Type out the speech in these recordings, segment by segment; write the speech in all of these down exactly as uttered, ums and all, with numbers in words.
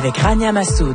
avec Rania Massoud.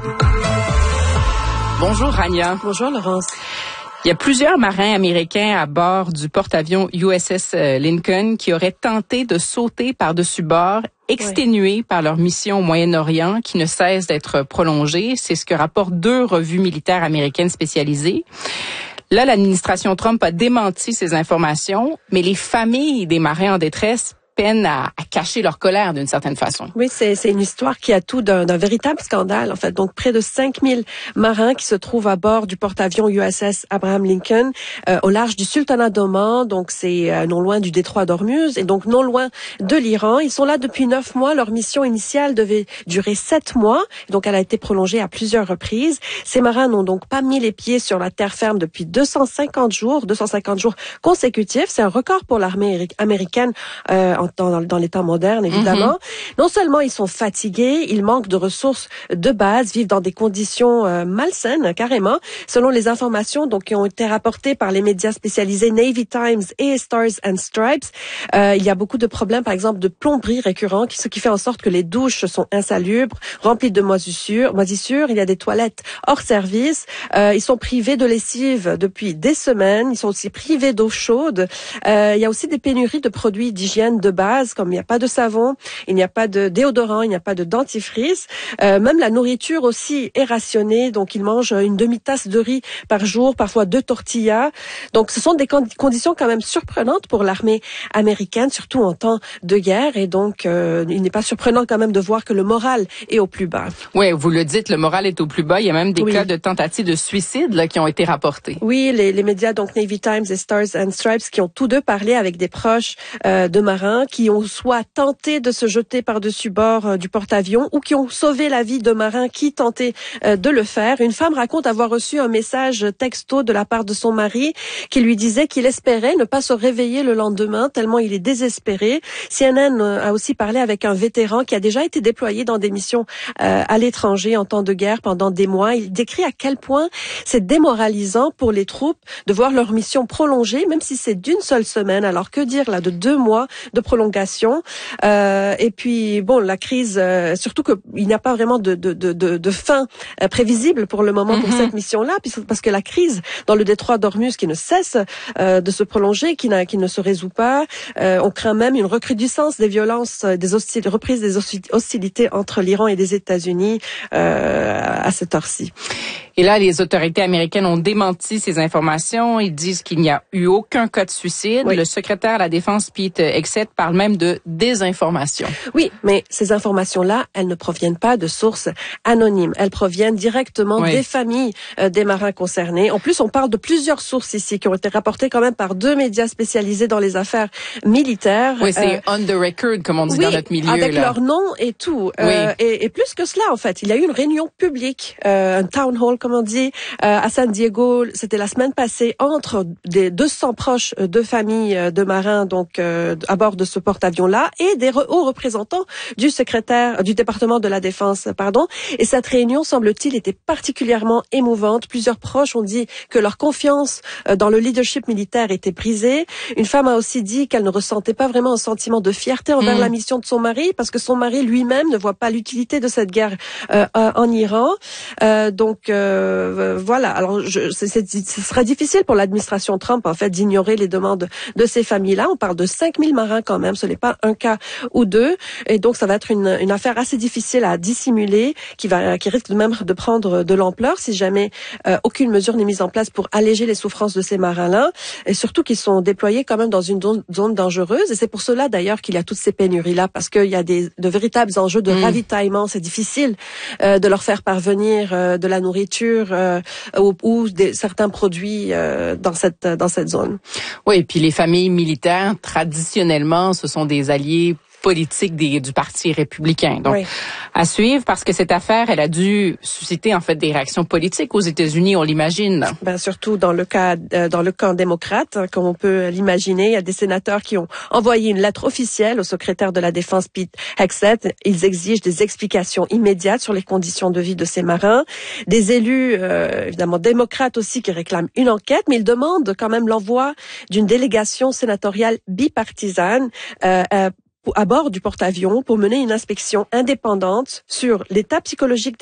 Bonjour Rania. Bonjour Laurence. Il y a plusieurs marins américains à bord du porte-avions U S S Lincoln qui auraient tenté de sauter par-dessus bord, exténués oui. par leur mission au Moyen-Orient qui ne cesse d'être prolongée. C'est ce que rapportent deux revues militaires américaines spécialisées. Là, l'administration Trump a démenti ces informations, mais les familles des marins en détresse peinent à, à cacher leur colère d'une certaine façon. Oui, c'est, c'est une histoire qui a tout d'un, d'un véritable scandale, en fait. Donc, près de cinq mille marins qui se trouvent à bord du porte-avions U S S Abraham Lincoln, euh, au large du Sultanat d'Oman, donc c'est euh, non loin du détroit d'Ormuz, et donc non loin de l'Iran. Ils sont là depuis neuf mois. Leur mission initiale devait durer sept mois, donc elle a été prolongée à plusieurs reprises. Ces marins n'ont donc pas mis les pieds sur la terre ferme depuis deux cent cinquante jours, deux cent cinquante jours consécutifs. C'est un record pour l'armée américaine, euh, Dans, dans les temps modernes, évidemment. Mm-hmm. Non seulement ils sont fatigués, ils manquent de ressources de base, vivent dans des conditions euh, malsaines, carrément. Selon les informations donc qui ont été rapportées par les médias spécialisés Navy Times et Stars and Stripes, euh, il y a beaucoup de problèmes, par exemple, de plomberie récurrents, ce qui fait en sorte que les douches sont insalubres, remplies de moisissures. moisissures. Il y a des toilettes hors service. Euh, ils sont privés de lessive depuis des semaines. Ils sont aussi privés d'eau chaude. Euh, il y a aussi des pénuries de produits d'hygiène de base, comme il n'y a pas de savon, il n'y a pas de déodorant, il n'y a pas de dentifrice. Euh, même la nourriture aussi est rationnée, donc ils mangent une demi-tasse de riz par jour, parfois deux tortillas. Donc ce sont des conditions quand même surprenantes pour l'armée américaine, surtout en temps de guerre. Et donc euh, il n'est pas surprenant quand même de voir que le moral est au plus bas. Oui, vous le dites, le moral est au plus bas. Il y a même des oui. cas de tentatives de suicide là, qui ont été rapportés. Oui, les, les médias, donc Navy Times et Stars and Stripes, qui ont tous deux parlé avec des proches euh, de marins qui ont soit tenté de se jeter par-dessus bord euh, du porte-avions ou qui ont sauvé la vie de marins qui tentaient euh, de le faire. Une femme raconte avoir reçu un message texto de la part de son mari qui lui disait qu'il espérait ne pas se réveiller le lendemain tellement il est désespéré. C N N a aussi parlé avec un vétéran qui a déjà été déployé dans des missions euh, à l'étranger en temps de guerre pendant des mois. Il décrit à quel point c'est démoralisant pour les troupes de voir leur mission prolongée, même si c'est d'une seule semaine. Alors que dire là de deux mois de prolongation. Euh, et puis, bon, la crise, euh, surtout qu'il n'y a pas vraiment de, de, de, de fin euh, prévisible pour le moment mm-hmm. pour cette mission-là, parce que la crise dans le détroit d'Ormuz qui ne cesse euh, de se prolonger, qui, n'a, qui ne se résout pas, euh, on craint même une recrudescence des violences, des hostilités, reprise des hostilités entre l'Iran et les États-Unis euh, à cette heure-ci. Et là, les autorités américaines ont démenti ces informations. Ils disent qu'il n'y a eu aucun cas de suicide. Oui. Le secrétaire à la Défense, Pete Hegseth, parle même de désinformation. Oui, mais ces informations-là, elles ne proviennent pas de sources anonymes. Elles proviennent directement oui. des familles euh, des marins concernés. En plus, on parle de plusieurs sources ici qui ont été rapportées quand même par deux médias spécialisés dans les affaires militaires. Oui, c'est euh, on the record, comme on dit oui, dans notre milieu. avec là. leur nom et tout. Oui. Euh, et, et plus que cela, en fait, il y a eu une réunion publique, euh, un town hall, comme on dit, euh, à San Diego. C'était la semaine passée entre des deux cents proches de familles de marins, donc euh, à bord de ce porte-avions-là, et des re- hauts représentants du secrétaire du département de la Défense, pardon. Et cette réunion, semble-t-il, était particulièrement émouvante. Plusieurs proches ont dit que leur confiance dans le leadership militaire était brisée. Une femme a aussi dit qu'elle ne ressentait pas vraiment un sentiment de fierté envers mmh. la mission de son mari, parce que son mari lui-même ne voit pas l'utilité de cette guerre euh, en Iran. Euh, donc euh, voilà. Alors, je, c'est, c'est, ce sera difficile pour l'administration Trump, en fait, d'ignorer les demandes de ces familles-là. On parle de cinq mille marins quand même. Ce n'est pas un cas ou deux. Et donc, ça va être une, une affaire assez difficile à dissimuler, qui va, qui risque même de prendre de l'ampleur si jamais euh, aucune mesure n'est mise en place pour alléger les souffrances de ces marins-là. Et surtout qu'ils sont déployés quand même dans une zone, zone dangereuse. Et c'est pour cela, d'ailleurs, qu'il y a toutes ces pénuries-là, parce qu'il y a des, de véritables enjeux de mmh. ravitaillement. C'est difficile euh, de leur faire parvenir euh, de la nourriture euh, ou, ou des, certains produits euh, dans cette, dans cette zone. Oui, et puis les familles militaires, traditionnellement, ce sont des alliés politique des, du Parti républicain. Donc, oui. à suivre, parce que cette affaire, elle a dû susciter en fait des réactions politiques aux États-Unis, on l'imagine. Ben surtout dans le cas, euh, dans le camp démocrate, hein, comme on peut l'imaginer, il y a des sénateurs qui ont envoyé une lettre officielle au secrétaire de la Défense, Pete Hegseth. Ils exigent des explications immédiates sur les conditions de vie de ces marins. Des élus, euh, évidemment démocrates aussi, qui réclament une enquête, mais ils demandent quand même l'envoi d'une délégation sénatoriale bipartisane euh, euh, à bord du porte-avions pour mener une inspection indépendante sur l'état psychologique